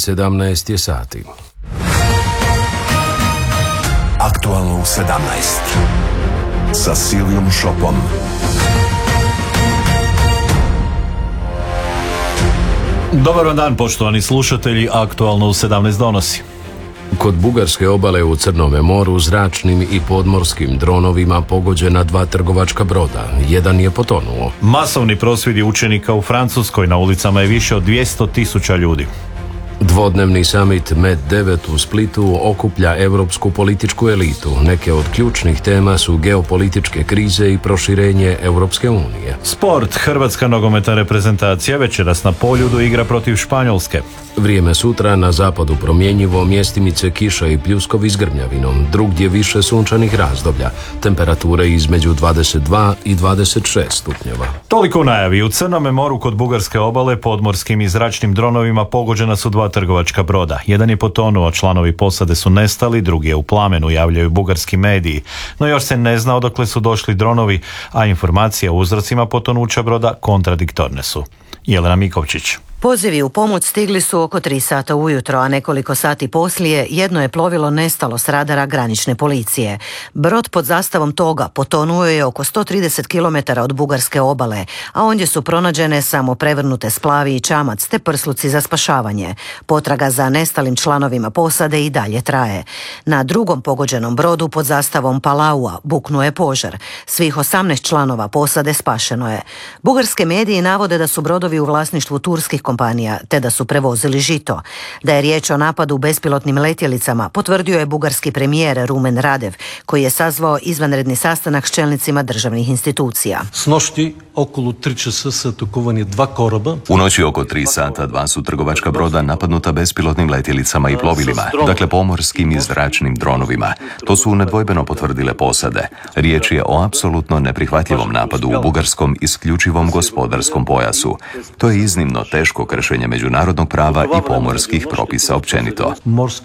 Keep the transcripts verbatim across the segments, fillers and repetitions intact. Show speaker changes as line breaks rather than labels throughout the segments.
sedamnaest je sati.
Aktualno u sedamnaest sa Silvijom Šopom.
Dobar vam dan, poštovani slušatelji, Aktualno u sedamnaest donosi.
Kod bugarske obale u Crnome moru zračnim i podmorskim dronovima pogođena dva trgovačka broda. Jedan je potonuo.
Masovni prosvjedi učenika u Francuskoj, na ulicama je više od dvjesto tisuća ljudi.
Dvodnevni summit Med devet u Splitu okuplja europsku političku elitu. Neke od ključnih tema su geopolitičke krize i proširenje Europske unije.
Sport. Hrvatska nogometna reprezentacija večeras na Poljudu igra protiv Španjolske.
Vrijeme sutra na zapadu promjenjivo, mjestimice kiša i pljuskovi s grmljavinom. Drugdje više sunčanih razdoblja. Temperature između dvadeset dva i dvadeset šest stupnjeva.
Toliko u najavi. U Crnome moru kod bugarske obale podmorskim i zračnim dronovima pogođena su dva trgovačka broda. Jedan je potonuo, članovi posade su nestali, drugi je u plamenu, javljaju bugarski mediji. No još se ne zna odakle su došli dronovi, a informacije o uzrocima potonuća broda kontradiktorne su. Jelena Mikovčić.
Pozivi u pomoć stigli su oko tri sata ujutro, a nekoliko sati poslije jedno je plovilo nestalo s radara granične policije. Brod pod zastavom toga potonuo je oko sto trideset kilometara od bugarske obale, a ondje su pronađene samo prevrnute splavi i čamac te prsluci za spašavanje. Potraga za nestalim članovima posade i dalje traje. Na drugom pogođenom brodu pod zastavom Palaua buknuo je požar. Svih osamnaest članova posade spašeno je. Bugarske mediji navode da su brodovi u vlasništvu turskih kompanija, te da su prevozili žito. Da je riječ o napadu bespilotnim letjelicama, potvrdio je bugarski premijer Rumen Radev, koji je sazvao izvanredni sastanak s čelnicima državnih institucija.
S nošti okolo tri časa su atakovani dva koroba.
U noći oko tri sata dva su trgovačka broda napadnuta bespilotnim letjelicama i plovilima, dakle pomorskim i zračnim dronovima. To su nedvojbeno potvrdile posade. Riječ je o apsolutno neprihvatljivom napadu u bugarskom isključivom gospodarskom pojasu. To je iznimno teško kršenje međunarodnog prava i pomorskih propisa općenito.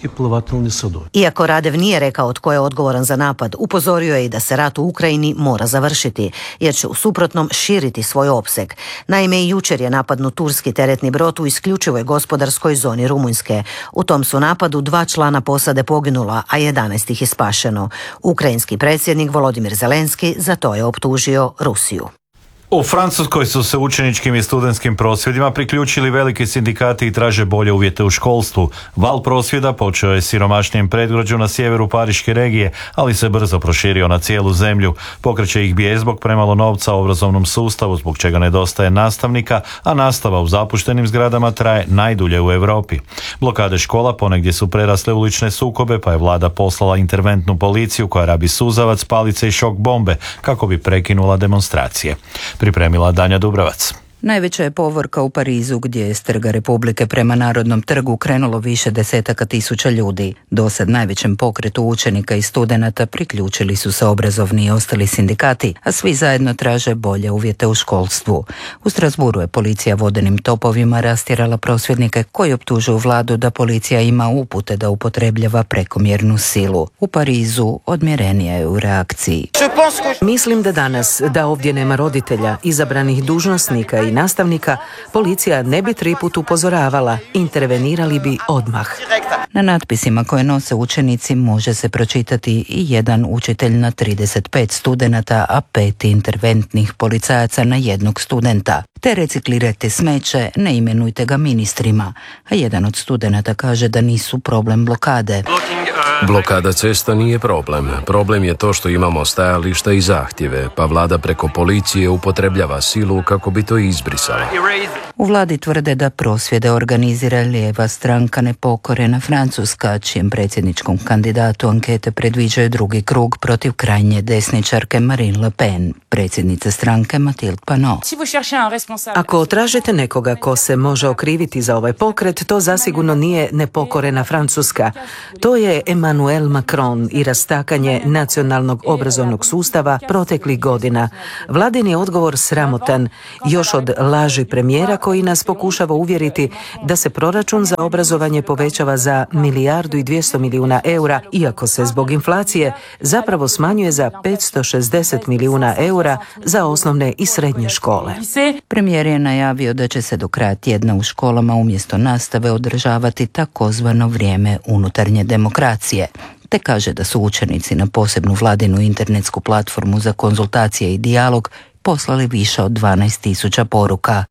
Iako Radev nije rekao tko je odgovoran za napad, upozorio je i da se rat u Ukrajini mora završiti, jer će u suprotnom širiti svoj opseg. Naime, i jučer je napadnut turski teretni brod u isključivoj gospodarskoj zoni Rumunjske. U tom su napadu dva člana posade poginula, a jedanaest ih je spašeno. Ukrajinski predsjednik Volodimir Zelenski za to je optužio Rusiju.
U Francuskoj su se učeničkim i studentskim prosvjedima priključili veliki sindikati i traže bolje uvjete u školstvu. Val prosvjeda počeo je siromašnijem predgrađu na sjeveru Pariške regije, ali se brzo proširio na cijelu zemlju. Pokreće ih bijes zbog premalo novca u obrazovnom sustavu, zbog čega nedostaje nastavnika, a nastava u zapuštenim zgradama traje najdulje u Europi. Blokade škola ponegdje su prerasle ulične sukobe, pa je vlada poslala interventnu policiju koja rabi suzavac, palice i šok bombe kako bi prekinula demonstracije. Pripremila Danja Dubrovac.
Najveća je povorka u Parizu, gdje je s Trga Republike prema Narodnom trgu krenulo više desetaka tisuća ljudi. Dosad najvećem pokretu učenika i studenata priključili su se obrazovni i ostali sindikati, a svi zajedno traže bolje uvjete u školstvu. U Strasburu je policija vodenim topovima rastjerala prosvjednike koji optužuju vladu da policija ima upute da upotrebljava prekomjernu silu. U Parizu odmjerenija je u reakciji.
Mislim da danas, da ovdje nema roditelja, izabranih dužnosnika i nastavnika, policija ne bi tri put upozoravala, intervenirali bi odmah.
Na natpisima koje nose učenici može se pročitati i jedan učitelj na trideset pet studenata, a pet interventnih policajaca na jednog studenta. Te reciklirajte smeće, ne imenujte ga ministrima. A jedan od studenata kaže da nisu problem blokade.
Blokada cesta nije problem. Problem je to što imamo stajališta i zahtjeve, pa vlada preko policije upotrebljava silu kako bi to izbrisala.
U vladi tvrde da prosvjede organizira lijeva stranka Nepokorena Francuska, čijem predsjedničkom kandidatu ankete predviđaju drugi krug protiv krajnje desničarke Marine Le Pen, predsjednice stranke Mathilde Panot.
Ako tražite nekoga ko se može okriviti za ovaj pokret, to zasigurno nije Nepokorena Francuska. To je Emmanuel Macron i rastakanje nacionalnog obrazovnog sustava proteklih godina. Vladin je odgovor sramotan, još od laži premijera koji nas pokušava uvjeriti da se proračun za obrazovanje povećava za milijardu i dvjesto milijuna eura, iako se zbog inflacije zapravo smanjuje za petsto šezdeset milijuna eura za osnovne i srednje škole.
Premijer je najavio da će se do kraja tjedna u školama umjesto nastave održavati takozvano vrijeme unutarnje demokracije, te kaže da su učenici na posebnu vladinu internetsku platformu za konzultacije i dijalog poslali više od dvanaest tisuća poruka.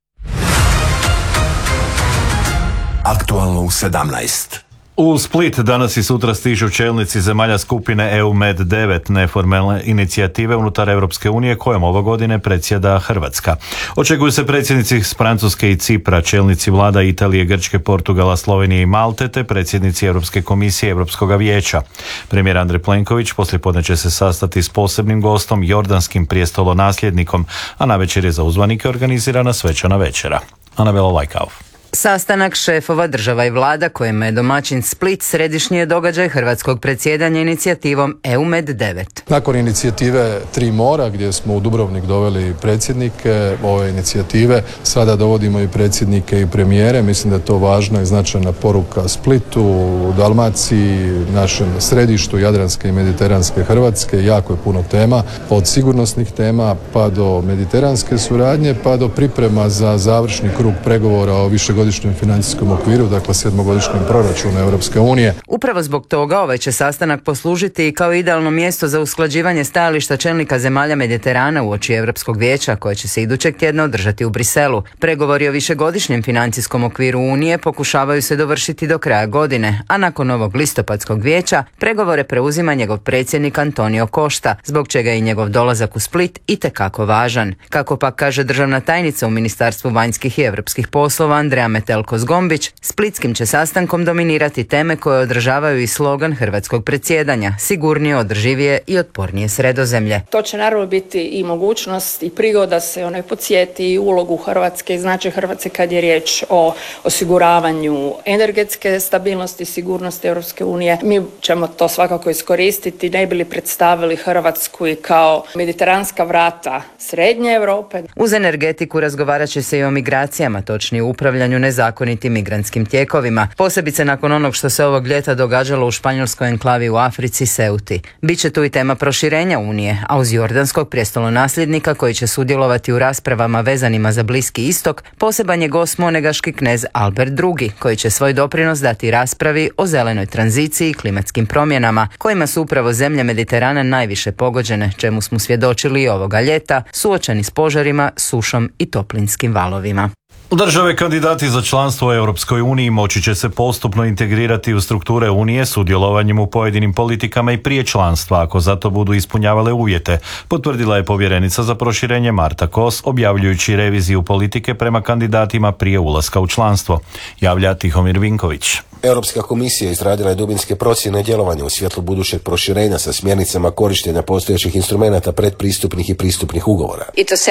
Aktualno u sedamnaest.
U Split danas i sutra stižu čelnici zemalja skupine E U Med devet, neformalne inicijative unutar Europske unije kojom ove godine predsjeda Hrvatska. Očekuju se predsjednici s Francuske i Cipra, čelnici vlada Italije, Grčke, Portugala, Slovenije i Malte, te predsjednici Europske komisije i Europskoga vijeća. Premijer Andrej Plenković poslijepodne će se sastati s posebnim gostom, jordanskim prijestolonasljednikom, a navečer je za uzvanike organizirana svečana večera. Anabela Lajkauf.
Sastanak šefova država i vlada kojima je domaćin Split središnji je događaj hrvatskog predsjedanja inicijativom E U Med devet.
Nakon inicijative Tri mora gdje smo u Dubrovnik doveli predsjednike ove inicijative, sada dovodimo i predsjednike i premijere. Mislim da je to važna i značajna poruka Splitu, Dalmaciji, našem središtu jadranske i mediteranske Hrvatske. Jako je puno tema, od sigurnosnih tema pa do mediteranske suradnje, pa do priprema za završni krug pregovora o višegodišnjem godišnjem financijskom okviru, dakle sedmogodišnjem proračunu Europske unije.
Upravo zbog toga ovaj će sastanak poslužiti i kao idealno mjesto za usklađivanje stajališta čelnika zemalja Mediterana uoči Europskog vijeća koje će se idućeg tjedna održati u Briselu. Pregovori o višegodišnjem financijskom okviru Unije pokušavaju se dovršiti do kraja godine, a nakon ovog listopadskog vijeća pregovore preuzima njegov predsjednik Antonio Costa, zbog čega je i njegov dolazak u Split itekako važan. Kako pak kaže državna tajnica u Ministarstvu vanjskih i europskih poslova Andreja Metelko-Zgombić, splitskim će sastankom dominirati teme koje održavaju i slogan hrvatskog predsjedanja: sigurnije, održivije i otpornije Sredozemlje.
To će naravno biti i mogućnost i prigoda se onaj podsjeti i ulogu Hrvatske i značaj Hrvatske kad je riječ o osiguravanju energetske stabilnosti i sigurnosti Europske unije. Mi ćemo to svakako iskoristiti, ne bi li predstavili Hrvatsku i kao mediteranska vrata Srednje Europe.
Uz energetiku razgovarat će se i o migracijama, točnije upravljanju nezakonitim migrantskim tijekovima, posebice nakon onog što se ovog ljeta događalo u španjolskoj enklavi u Africi, Ceuti. Biće tu i tema proširenja Unije, a uz jordanskog prijestolonasljednika koji će sudjelovati u raspravama vezanima za Bliski istok, poseban je gost monegaški knez Albert drugi, koji će svoj doprinos dati raspravi o zelenoj tranziciji i klimatskim promjenama, kojima su upravo zemlje Mediterana najviše pogođene, čemu smo svjedočili i ovoga ljeta, suočeni s požarima, sušom i toplinskim valovima.
Države kandidati za članstvo u Europskoj uniji moći će se postupno integrirati u strukture Unije sudjelovanjem u pojedinim politikama i prije članstva, ako za to budu ispunjavale uvjete, potvrdila je povjerenica za proširenje Marta Kos, objavljujući reviziju politike prema kandidatima prije ulaska u članstvo, javlja Tihomir Vinković.
Europska komisija izradila je dubinske procjene djelovanja u svjetlu budućeg proširenja sa smjernicama korištenja postojećih instrumenata predpristupnih i pristupnih ugovora.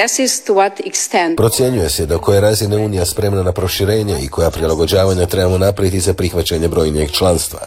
Procjenjuje se do koje razine Unija spremna na proširenje i koja prilagođavanja trebamo napraviti za prihvaćanje brojnijeg članstva.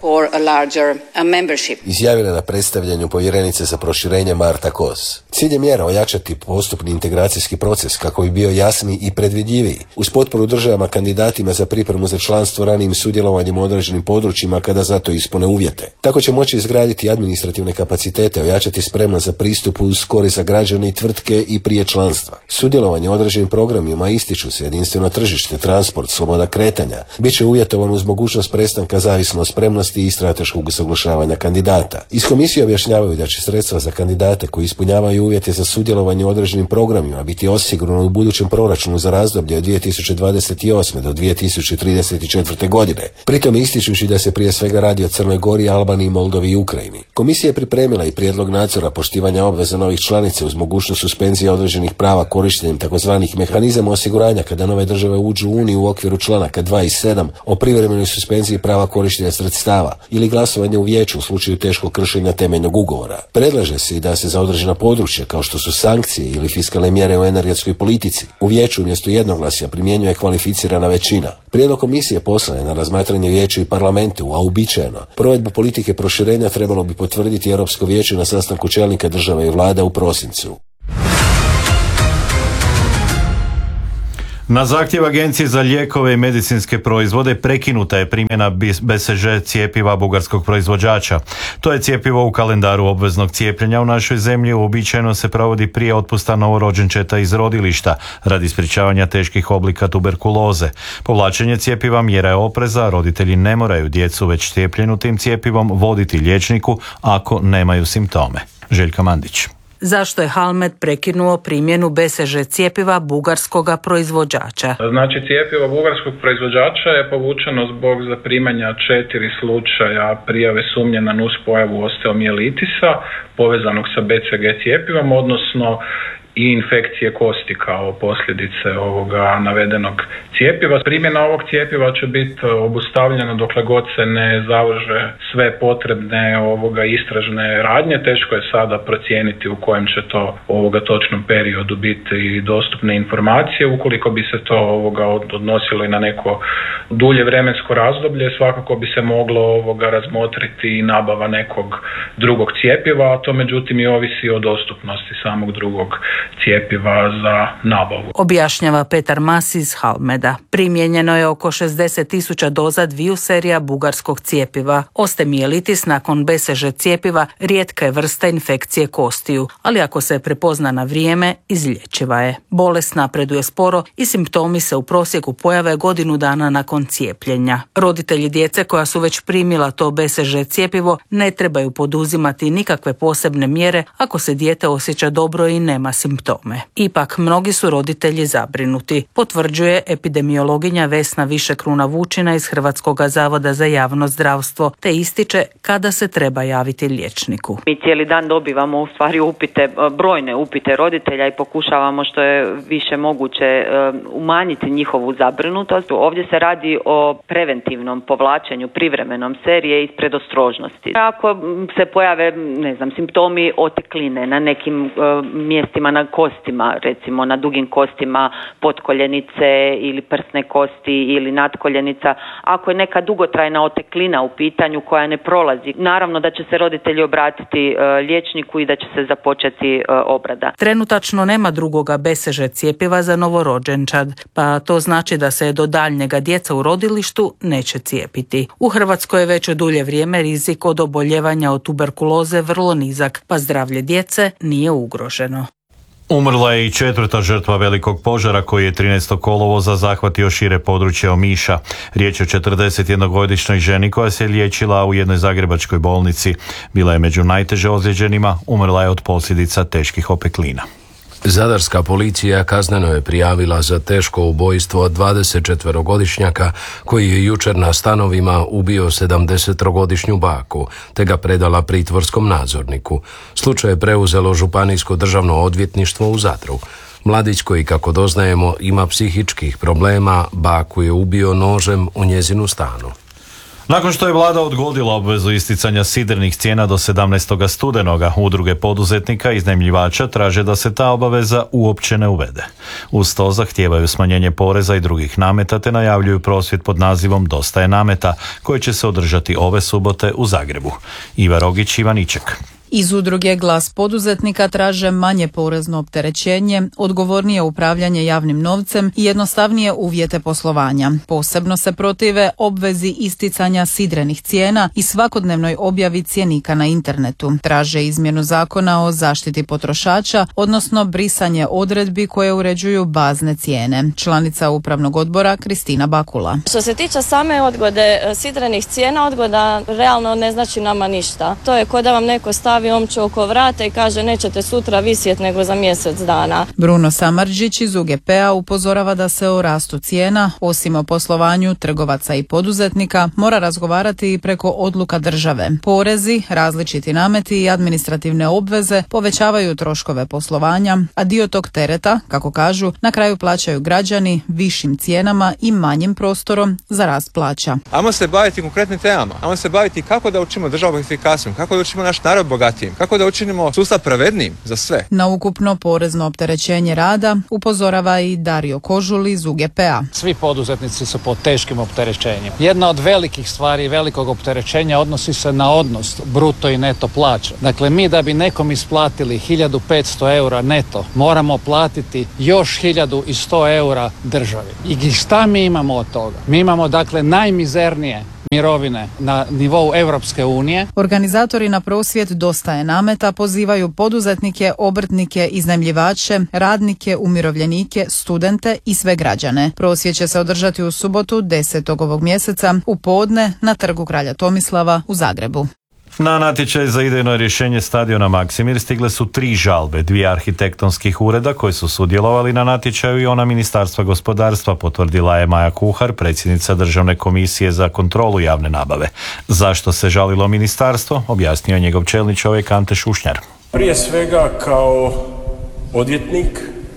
Izjavila na predstavljanju povjerenice za proširenje Marta Kos. Cilj je mjera ojačati postupni integracijski proces kako bi bio jasniji i predvidljiviji, uz potporu državama kandidatima za pripremu za članstvo ranijim sudjelovanjem u određenim područjima kada za to ispune uvjete. Tako će moći izgraditi administrativne kapacitete, ojačati spremnost za pristup uz korist za građane i tvrtke i prije članstva. Sudjelovanje u određenim programima ističu se jedinstveno tržište, transport, sloboda kretanja. Biće uvjetovano uz mogućnost prestanka zavisno od spremnosti i strateškog usaglašavanja kandidata. Iz komisije objašnjavaju da će sredstva za kandidate koji ispunjavaju uvjete za sudjelovanje u određenim programima biti osigurano u budućem proračunu za razdoblje od dvije tisuće dvadeset osme do dvije tisuće trideset četvrte godine. Pritom ističući da se prije svega radi o Crnoj Gori, Albaniji, Moldovi i Ukrajini. Komisija je pripremila i prijedlog nadzora poštivanja obveza novih članica uz mogućnost suspenzije određenih prava korištenjem takozvanih mehanizama osiguranja kada nove države uđu u Uniju u okviru članaka dva i sedam o privremenoj suspenziji prava korištenja sredstava ili glasovanje u vijeću u slučaju teškog kršenja temeljnog ugovora. Predlaže se i da se za određena područja kao što su sankcije ili fiskalne mjere u energetskoj politici u vijeću umjesto jednoglasja primjenjuje kvalificirana većina. Prijedlog komisije poslan je na razmatranje vijeću i parlamentu, a uobičajeno provedbu politike proširenja trebalo bi potvrditi Europsko vijeće na sastanku čelnika države i vlada u prosincu.
Na zahtjev Agencije za lijekove i medicinske proizvode prekinuta je primjena B C G cijepiva bugarskog proizvođača. To je cjepivo u kalendaru obveznog cijepljenja u našoj zemlji uobičajeno se provodi prije otpusta novorođenčeta iz rodilišta radi sprječavanja teških oblika tuberkuloze. Povlačenje cijepiva mjera je opreza, roditelji ne moraju djecu već cijepljenu tim cijepivom voditi liječniku ako nemaju simptome. Željka Mandić.
Zašto je Halmed prekinuo primjenu B C G cijepiva bugarskoga proizvođača?
Znači, cijepivo bugarskog proizvođača je povučeno zbog zaprimanja četiri slučaja prijave sumnje na nuspojavu osteomijelitisa povezanog sa B C G cijepivom, odnosno i infekcije kosti kao posljedice ovoga navedenog cijepiva. Primjena ovog cijepiva će biti obustavljena dokle god se ne završe sve potrebne ovoga istražne radnje. Teško je sada procijeniti u kojem će to ovoga točnom periodu biti dostupne informacije. Ukoliko bi se to ovoga odnosilo i na neko dulje vremensko razdoblje, svakako bi se moglo ovoga razmotriti i nabava nekog drugog cijepiva, a to međutim i ovisi o dostupnosti samog drugog cijepiva za nabavu.
Objašnjava Petar Mas iz Halmeda. Primijenjeno je oko šezdeset tisuća doza dviju serija bugarskog cijepiva. Osteomijelitis nakon B C G cijepiva rijetka je vrsta infekcije kostiju, ali ako se prepozna na vrijeme, izlječiva je. Bolest napreduje sporo i simptomi se u prosjeku pojave godinu dana nakon cijepljenja. Roditelji djece koja su već primila to B C G cijepivo ne trebaju poduzimati nikakve posebne mjere ako se dijete osjeća dobro i nema simptome. Ipak, mnogi su roditelji zabrinuti, potvrđuje epidemiologinja Vesna Višekruna Vučina iz Hrvatskog zavoda za javno zdravstvo, te ističe kada se treba javiti liječniku.
Mi cijeli dan dobivamo u stvari upite, brojne upite roditelja i pokušavamo što je više moguće umanjiti njihovu zabrinutost. Ovdje se radi o preventivnom povlačenju privremenom serije iz predostrožnosti. Ako se pojave, ne znam, simptomi otekline na nekim uh, mjestima na kostima, recimo na dugim kostima potkoljenice ili prsne kosti ili natkoljenica, ako je neka dugotrajna oteklina u pitanju koja ne prolazi, naravno da će se roditelji obratiti uh, liječniku i da će se započeti uh, obrada.
Trenutačno nema drugoga B C G cijepiva za novorođenčad, pa to znači da se do daljnjega djeca u rodilištu neće cijepiti. U Hrvatskoj je već dulje vrijeme rizik od oboljevanja od tuberkuloze vrlo nizak, pa zdravlje djece nije ugroženo.
Umrla je i četvrta žrtva velikog požara koji je trinaestog kolovoza zahvatio šire područje Omiša. Riječ je o četrdesetjednogodišnjoj ženi koja se liječila u jednoj zagrebačkoj bolnici. Bila je među najteže ozlijeđenima, umrla je od posljedica teških opeklina.
Zadarska policija kazneno je prijavila za teško ubojstvo dvadesetčetverogodišnjaka koji je jučer na stanovima ubio sedamdesetogodišnju baku, te ga predala pritvorskom nadzorniku. Slučaj je preuzelo Županijsko državno odvjetništvo u Zadru. Mladić koji, kako doznajemo, ima psihičkih problema, baku je ubio nožem u njezinu stanu.
Nakon što je vlada odgodila obvezu isticanja sidrenih cijena do sedamnaestog studenoga, udruge poduzetnika i iznajmljivača traže da se ta obaveza uopće ne uvede. Uz to zahtijevaju smanjenje poreza i drugih nameta te najavljuju prosvjed pod nazivom Dosta je nameta, koji će se održati ove subote u Zagrebu. Iva Rogić, Ivaniček.
Iz udruge Glas poduzetnika traže manje porezno opterećenje, odgovornije upravljanje javnim novcem i jednostavnije uvjete poslovanja. Posebno se protive obvezi isticanja sidrenih cijena i svakodnevnoj objavi cjenika na internetu. Traže izmjenu zakona o zaštiti potrošača, odnosno brisanje odredbi koje uređuju bazne cijene. Članica upravnog odbora Kristina Bakula.
Što se tiče same odgode sidrenih cijena, odgoda realno ne znači nama ništa. To je ko da vam neko stavi omču oko vrata i kaže nećete sutra visjeti nego za mjesec dana.
Bruno Samardžić iz U G P-a upozorava da se o rastu cijena, osim o poslovanju trgovaca i poduzetnika, mora razgovarati i preko odluka države. Porezi, različiti nameti i administrativne obveze povećavaju troškove poslovanja, a dio tog tereta, kako kažu, na kraju plaćaju građani višim cijenama i manjim prostorom za rast plaća.
Ajmo se baviti konkretnim temama, ajmo se baviti kako da učimo državu efikasnom, kako da učimo naš narod bogat. bogatijim, kako da učinimo sustav pravednijim za sve.
Na ukupno porezno opterećenje rada upozorava i Dario Kožuli iz U G P-a.
Svi poduzetnici su pod teškim opterećenjem. Jedna od velikih stvari velikog opterećenja odnosi se na odnos bruto i neto plaća. Dakle, mi da bi nekom isplatili hiljadu petsto eura neto, moramo platiti još hiljadu sto eura državi. I šta mi imamo od toga? Mi imamo dakle najmizernije mirovine na nivou Europske unije.
Organizatori na prosvjed Dosta je nameta pozivaju poduzetnike, obrtnike, iznajmljivače, radnike, umirovljenike, studente i sve građane. Prosvjed će se održati u subotu desetog ovog mjeseca u podne na Trgu kralja Tomislava u Zagrebu.
Na natječaj za idejno rješenje stadiona Maksimir stigle su tri žalbe, dvije arhitektonskih ureda koji su sudjelovali na natječaju i ona Ministarstva gospodarstva, potvrdila je Maja Kuhar, predsjednica Državne komisije za kontrolu javne nabave. Zašto se žalilo ministarstvo, objasnio je njegov čelni čovjek Ante Šušnjar.
Prije svega kao odvjetnik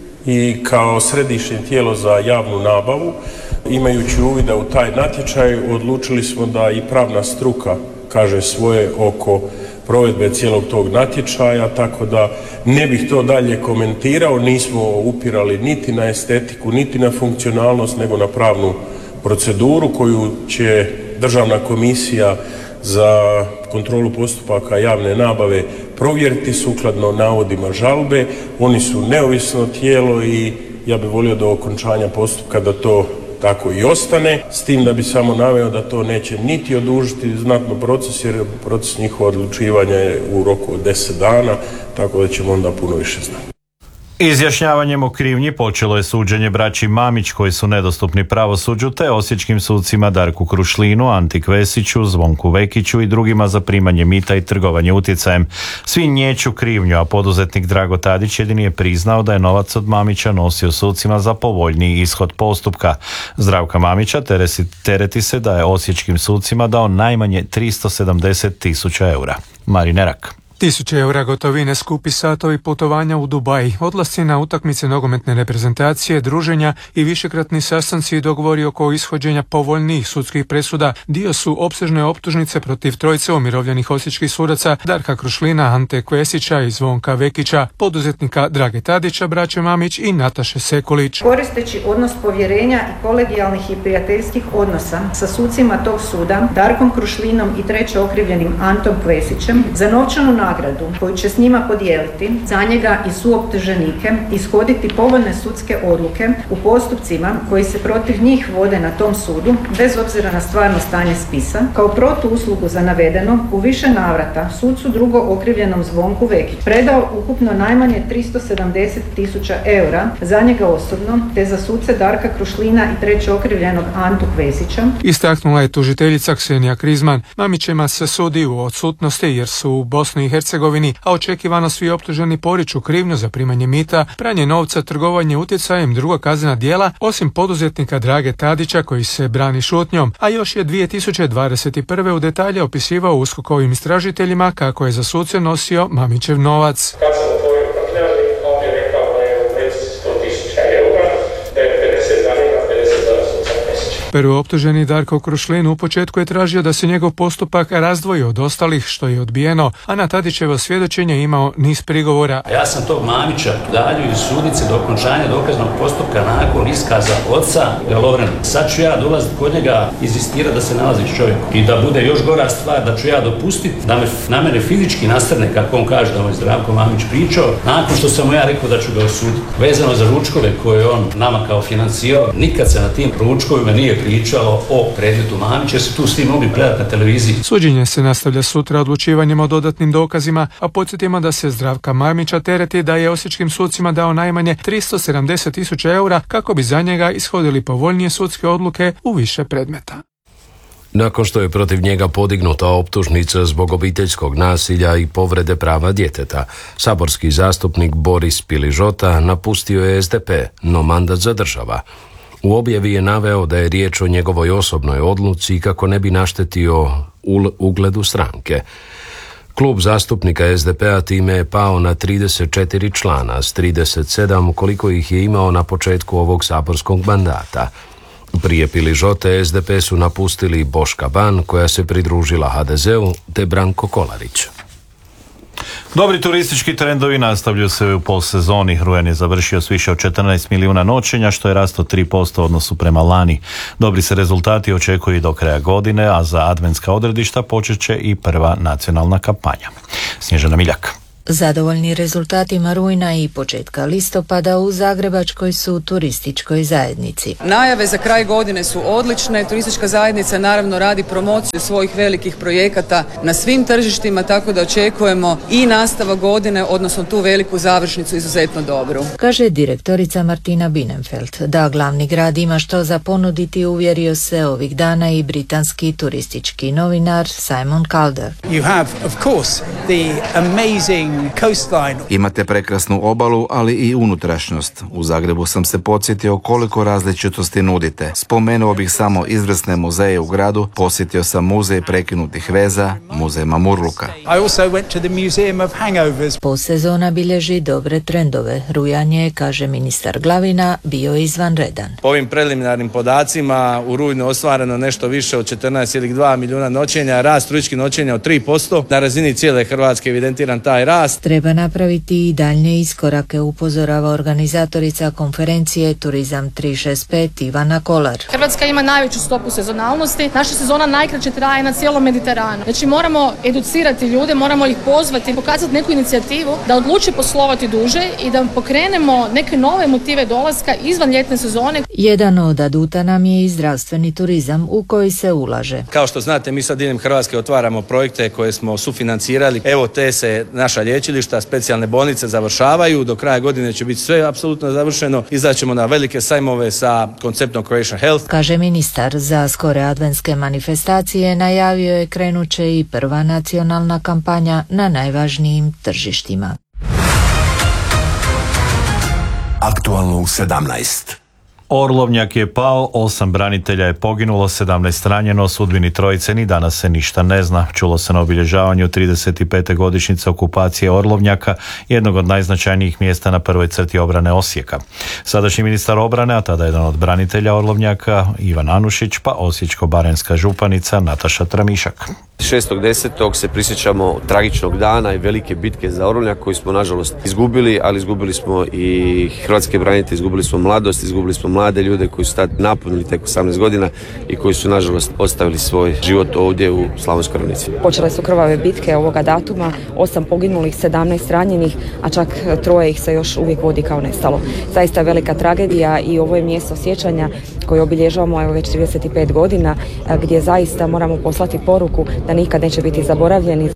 i kao središnje tijelo za javnu nabavu, imajući uvida u taj natječaj, odlučili smo da i pravna struka kaže svoje oko provedbe cijelog tog natječaja, tako da ne bih to dalje komentirao, nismo upirali niti na estetiku, niti na funkcionalnost, nego na pravnu proceduru koju će Državna komisija za kontrolu postupaka javne nabave provjeriti sukladno navodima žalbe. Oni su neovisno tijelo i ja bih volio do okončanja postupka da to tako i ostane, s tim da bi samo naveo da to neće niti odužiti znatno proces, jer proces njihova odlučivanja je u roku od deset dana, tako da ćemo onda puno više znati.
Izjašnjavanjem o krivnji počelo je suđenje braći Mamić koji su nedostupni pravosuđu, te osječkim sucima Darku Krušlinu, Anti Kvesiću, Zvonku Vekiću i drugima za primanje mita i trgovanje utjecajem. Svi nječu krivnju, a poduzetnik Drago Tadić jedini je priznao da je novac od Mamića nosio sucima za povoljniji ishod postupka. Zdravka Mamića teresi, tereti se da je osječkim sucima dao najmanje tristo sedamdeset tisuća eura. Marine Rak.
Tisuće eura gotovine, skupi satovi, putovanja u Dubai, odlasci na utakmice nogometne reprezentacije, druženja i višekratni sastanci i dogovori oko ishođenja povoljnijih sudskih presuda dio su opsežne optužnice protiv trojice umirovljenih osječkih sudaca Darka Krušlina, Ante Kvesića i Zvonka Vekića, poduzetnika Drage Tadića, braće Mamić i Nataše Sekulić.
Koristeći odnos povjerenja i kolegijalnih i prijateljskih odnosa sa sucima tog suda, Darkom Krušlinom i treće okrivljenim Antom Kvesićem, za novčanu nagradu koju će s njima podijeliti za njega i suoptuženike ishoditi povoljne sudske odluke u postupcima koji se protiv njih vode na tom sudu bez obzira na stvarno stanje spisa. Kao protuuslugu za navedeno u više navrata sucu drugo okrivljenom Zvonku Vekić predao ukupno najmanje tristo sedamdeset tisuća eura za njega osobno te za suce Darka Krušlina i treće okrivljenog Antu Kvesića.
Istaknula je tužiteljica Ksenija Krizman. Mamićima se sudi u odsutnosti jer su u Bosni i Hercegovini, a očekivano svi optuženi poriču krivnju za primanje mita, pranje novca, trgovanje utjecajem, druga kaznena djela, osim poduzetnika Drage Tadića koji se brani šutnjom, a još je dvije tisuće dvadeset prve u detalje opisivao uskokovim istražiteljima kako je za suce nosio Mamićev novac. Prvooptuženi Darko Krušlin u početku je tražio da se njegov postupak razdvoji od ostalih, što je odbijeno, a na Tadićevo svjedočenje imao niz prigovora.
Ja sam tog Mamića udaljio iz sudnice do okončanja dokaznog postupka nakon iskaza oca Lovren. Sad ću ja dolaziti kod njega, inzistirati da se nalazi s čovjekom. I da bude još gora stvar, da ću ja dopustiti da me na mene fizički nastrne, kako on kaže da mu je Zdravko Mamić pričao, nakon što sam mu ja rekao da ću ga osuditi. Vezano za ručkove koje on nama kao financirao, nikad se na tim ručkovima nije pričalo o predmetu Mamića, se tu svi mogli gledati na televiziji.
Suđenje se nastavlja sutra odlučivanjem o dodatnim dokazima, a podsjetimo da se Zdravka Mamića tereti da je osječkim sucima dao najmanje tristo sedamdeset tisuća eura kako bi za njega ishodili povoljnije sudske odluke u više predmeta.
Nakon što je protiv njega podignuta optužnica zbog obiteljskog nasilja i povrede prava djeteta, saborski zastupnik Boris Piližota napustio je S D P, no mandat zadržava. U objavi je naveo da je riječ o njegovoj osobnoj odluci kako ne bi naštetio ugledu stranke. Klub zastupnika S D P-a time je pao na trideset četiri člana s trideset sedam koliko ih je imao na početku ovog saborskog mandata. Prije Piližote S D P su napustili Boška Ban koja se pridružila H D Z-u te Branko Kolarić.
Dobri turistički trendovi nastavljaju se u polsezoni. Rujan je završio s više od četrnaest milijuna noćenja, što je rast od tri posto u odnosu prema lani. Dobri se rezultati očekuju i do kraja godine, a za adventska odredišta počet će i prva nacionalna kampanja. Snježana Miljak.
Zadovoljni rezultatima rujna i početka listopada u Zagrebačkoj su turističkoj zajednici.
Najave za kraj godine su odlične. Turistička zajednica naravno radi promociju svojih velikih projekata na svim tržištima, tako da očekujemo i nastavak godine, odnosno tu veliku završnicu izuzetno dobru.
Kaže direktorica Martina Bienenfeld. Da glavni grad ima što za ponuditi, uvjerio se ovih dana i britanski turistički novinar Simon Calder.
You have, of course, the amazing coastline.
Imate prekrasnu obalu, ali i unutrašnjost. U Zagrebu sam se podsjetio koliko različitosti nudite. Spomenuo bih samo izvrsne muzeje u gradu, posjetio sam muzej prekinutih veza, muzej Mamurluka.
I also went to the Museum of Hangovers.
Posezona bilježi dobre trendove. Rujan je, kaže ministar Glavina, bio izvanredan.
Po ovim preliminarnim podacima u rujnu ostvareno nešto više od četrnaest zarez dva milijuna noćenja, rast turističkih noćenja od tri posto. Na razini cijele Hrvatske evidentiran taj rast.
Treba napraviti i daljnje iskorake, upozorava organizatorica konferencije Turizam tri šest pet Ivana Kolar.
Hrvatska ima najveću stopu sezonalnosti, naša sezona najkraće traje na cijelom Mediteranu. Znači moramo educirati ljude, moramo ih pozvati, pokazati neku inicijativu da odluče poslovati duže i da pokrenemo neke nove motive dolaska izvan ljetne sezone.
Jedan od aduta nam je i zdravstveni turizam u koji se ulaže.
Kao što znate, mi sad diljem Hrvatske otvaramo projekte koje smo sufinancirali. Evo te se naša lječilišta, specijalne bolnice završavaju. Do kraja godine će biti sve apsolutno završeno. Izaćemo na velike sajmove sa konceptom Croatia Health.
Kaže ministar, za skore adventske manifestacije najavio je krenuće i prva nacionalna kampanja na najvažnijim tržištima.
Aktualno u sedamnaest.
Orlovnjak je pao, osam branitelja je poginulo, sedamnaest ranjeno, sudbini trojice ni danas se ništa ne zna. Čulo se na obilježavanju trideset pete godišnjice okupacije Orlovnjaka, jednog od najznačajnijih mjesta na prvoj crti obrane Osijeka. Sadašnji ministar obrane, a tada jedan od branitelja Orlovnjaka, Ivan Anušić, pa osječko-baranjska županica Nataša Tramišak.
šestog desetog se prisjećamo tragičnog dana i velike bitke za Orlovnjak koju smo nažalost izgubili, ali izgubili smo i hrvatske branitelje, izgubili smo mladost, izgubili smo mlade ljude koji su tad napunili tek osamnaest godina i koji su nažalost ostavili svoj život ovdje u Slavonskoj ravnici.
Počele su krvave bitke ovoga datuma, osam poginulih, sedamnaest ranjenih, a čak troje ih se još uvijek vodi kao nestalo. Zaista je velika tragedija i ovo je mjesto sjećanja koje obilježavamo evo već trideset pet godina, gdje zaista moramo poslati poruku da nikad neće biti zaboravljeni.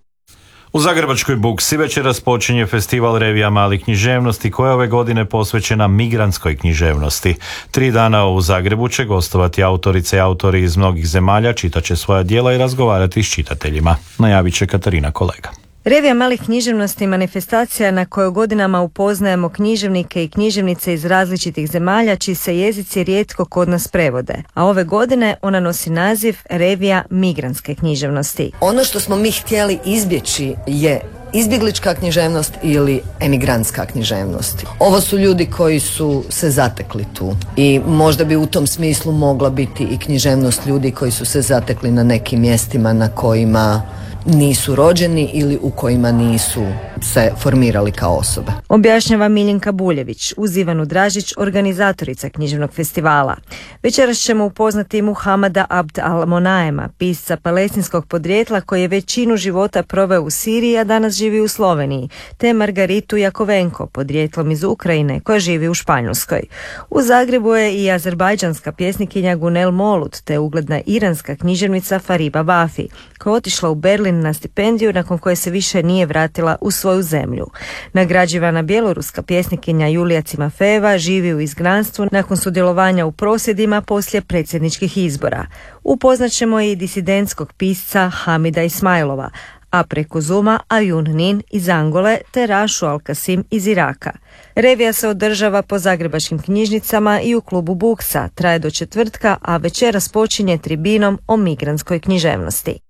U Zagrebačkoj Buksi večeras počinje festival Revija malih književnosti koja je ove godine posvećena migrantskoj književnosti. Tri dana u Zagrebu će gostovati autorice i autori iz mnogih zemalja, čitat će svoja djela i razgovarati s čitateljima. Najavit će Katarina Kolega.
Revija malih književnosti je manifestacija na kojoj godinama upoznajemo književnike i književnice iz različitih zemalja čiji se jezici rijetko kod nas prevode. A ove godine ona nosi naziv Revija migrantske književnosti.
Ono što smo mi htjeli izbjeći je izbjeglička književnost ili emigrantska književnost. Ovo su ljudi koji su se zatekli tu i možda bi u tom smislu mogla biti i književnost ljudi koji su se zatekli na nekim mjestima na kojima nisu rođeni ili u kojima nisu se formirali kao osobe.
Objašnjava Miljenka Buljević, uz Ivanu Dražić, organizatorica književnog festivala. Večeras ćemo upoznati Muhamada Abd al-Monaema, pisca palestinskog podrijetla koji je većinu života proveo u Siriji, a danas živi u Sloveniji, te Margaritu Jakovenko, podrijetlom iz Ukrajine, koja živi u Španjolskoj. U Zagrebu je i azerbajdžanska pjesnikinja Gunel Molut, te ugledna iranska književnica Fariba Bafi, koja je otišla u Berlin na stipendiju nakon koje se više nije vratila u svoju zemlju. Nagrađivana bjeloruska pjesnikinja Julija Cimafeva živi u izgnanstvu nakon sudjelovanja u prosvjedima poslije predsjedničkih izbora. Upoznaćemo i disidentskog pisca Hamida Ismailova, a preko Zuma Ayun Nin iz Angole te Rašu Al-Kasim iz Iraka. Revija se održava po zagrebačkim knjižnicama i u klubu Buksa, traje do četvrtka, a večeras počinje tribinom o migrantskoj književnosti.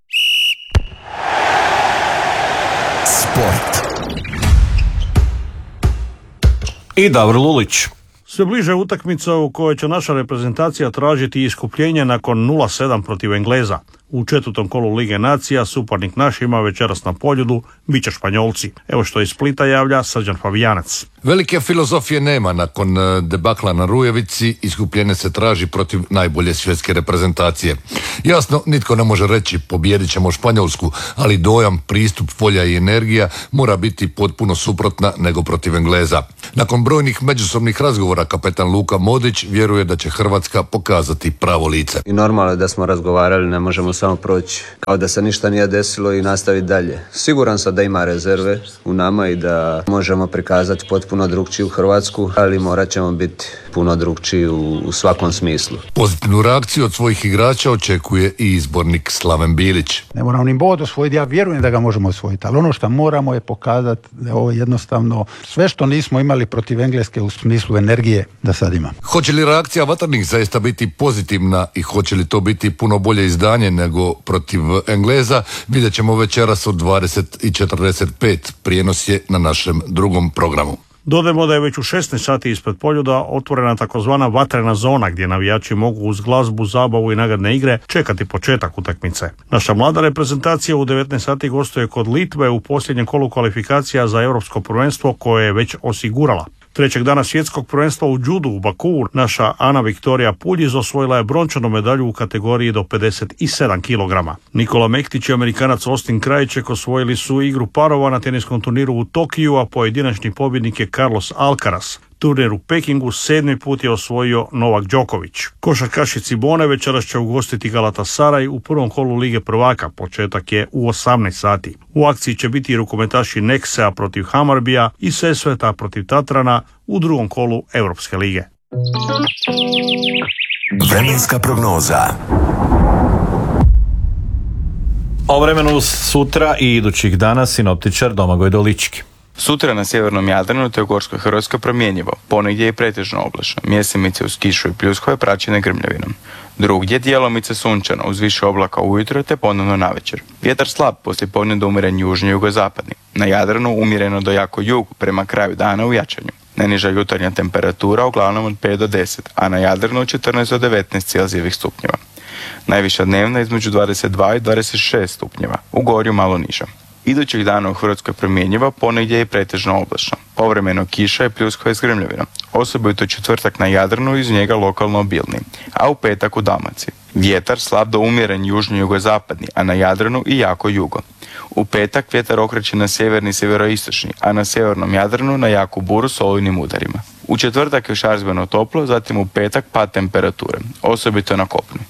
Sport.
I Davor Lulić.
Sve bliže utakmica u kojoj će naša reprezentacija tražiti iskupljenje nakon nula sedam protiv Engleza.
U četvrtom kolu Lige nacija suparnik našima večeras na Poljudu bit će Španjolci. Evo što iz Splita javlja Srđan Fabijanac.
Velike filozofije nema nakon debakla na Rujevici, iskupljenje se traži protiv najbolje svjetske reprezentacije. Jasno, nitko ne može reći pobijedit ćemo Španjolsku, ali dojam, pristup, volja i energija mora biti potpuno suprotna nego protiv Engleza. Nakon brojnih međusobnih razgovora kapetan Luka Modrić vjeruje da će Hrvatska pokazati pravo lice.
I normalno je da smo razgovarali, ne možemo samo proći kao da se ništa nije desilo i nastaviti dalje. Siguran sam da ima rezerve u nama i da možemo prikazati potpuno drugčiju Hrvatsku, ali morat ćemo biti puno drugčiji u, u svakom smislu.
Pozitivnu reakciju od svojih igrača očekuje i izbornik Slaven Bilić.
Ne moramo ni bod osvojiti, ja vjerujem da ga možemo osvojiti, ali ono što moramo je pokazati da ovo jednostavno sve što nismo imali protiv Engleske u smislu energije da sad imamo.
Hoće li reakcija vatrnih zaista biti pozitivna i hoće li to biti puno bolje izdanje nego protiv Engleza, vidjet ćemo večeras od dvadeset i četrdeset pet. Prijenos je na našem drugom programu.
Dodajmo da je već u šesnaest sati ispred Poljuda otvorena takozvana vatrena zona gdje navijači mogu uz glazbu, zabavu i nagradne igre čekati početak utakmice. Naša mlada reprezentacija u devetnaest sati gostuje kod Litve u posljednjem kolu kvalifikacija za europsko prvenstvo koje je već osigurala. Trećeg dana svjetskog prvenstva u judu u Bakuu naša Ana Viktorija Puljiz osvojila je brončanu medalju u kategoriji do pedeset sedam kilograma. Nikola Mektić i Amerikanac Austin Krajček osvojili su igru parova na teniskom turniru u Tokiju, a pojedinačni pobjednik je Carlos Alcaraz. Turnir u Pekingu sedmi put je osvojio Novak Đoković. Košarkaši Cibone večeras će ugostiti Galatasaray u prvom kolu Lige prvaka. Početak je u osamnaest sati. U akciji će biti i rukometaši Nexea protiv Hamarbija i Sesveta protiv Tatrana u drugom kolu Europske lige.
Vremenska prognoza.
O vremenu sutra i idućih dana sinoptičar Domagoj Dolički.
Sutra na sjevernom Jadranu te u Gorskoj Hrvatskoj promjenjivo, ponegdje je pretežno oblačno, mjesimice uz kišu i pljuskove praćene grmljavinom. Drugdje djelomice sunčano uz više oblaka ujutro te ponovno navečer. Vjetar slab, poslijepodne do umjeren južni jugozapadni. Na Jadranu umjereno do jako jugu, prema kraju dana u jačanju. Najniža jutarnja temperatura uglavnom od pet do deset, a na Jadranu od četrnaest do devetnaest celzijevih stupnjeva. Najviša dnevna između dvadeset dva i dvadeset šest stupnjeva, u Gorju malo niža. Idućih dana u Hrvatskoj promjenjiva, ponegdje je pretežno oblačno. Povremeno kiša i pljuskove s grmljavinom. Osobito četvrtak na Jadranu i iz njega lokalno obilni, a u petak u Dalmaciji. Vjetar slab do umjeren južni jugozapadni, a na Jadranu i jako jugo. U petak vjetar okreće na sjeverni sjeveroistočni, a na sjevernom Jadranu na jaku buru s olujnim udarima. U četvrtak je šarzbeno toplo, zatim u petak pad temperature, osobito na kopnu.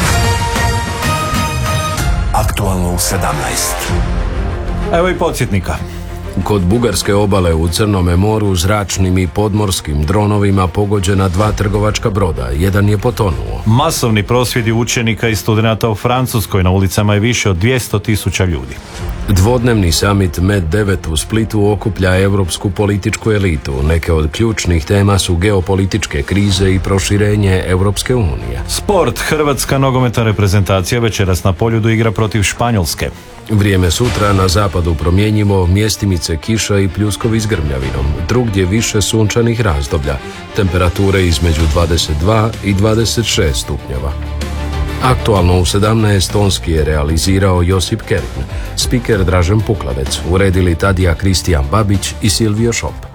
Aktualno u sedamnaest.
Evo i podsjetnika.
Kod bugarske obale u Crnome moru zračnim i podmorskim dronovima pogođena dva trgovačka broda, jedan je potonuo.
Masovni prosvjedi učenika i studenata u Francuskoj, na ulicama je više od dvjesto tisuća ljudi.
Dvodnevni summit Med devet u Splitu okuplja europsku političku elitu. Neke od ključnih tema su geopolitičke krize i proširenje Europske unije.
Sport. Hrvatska nogometna reprezentacija večeras na Poljudu igra protiv Španjolske.
Vrijeme sutra na zapadu promjenjivo, mjestimice kiša i pljuskovi s grmljavinom. Drugdje više sunčanih razdoblja. Temperature između dvadeset dva i dvadeset šest stupnjeva. Aktualno u sedamnaest tonski je realizirao Josip Kerin. Spiker Dražen Pukladec. Uredili Tadija Kristijan Babić i Silvio Šop.